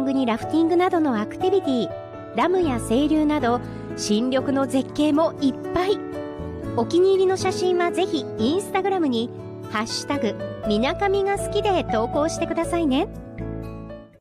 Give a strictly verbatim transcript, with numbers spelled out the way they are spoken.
グにラフティングなどのアクティビティ、ダムや清流など新緑の絶景もいっぱい。お気に入りの写真はぜひインスタグラムにハッシュタグみなかみが好きで投稿してくださいね。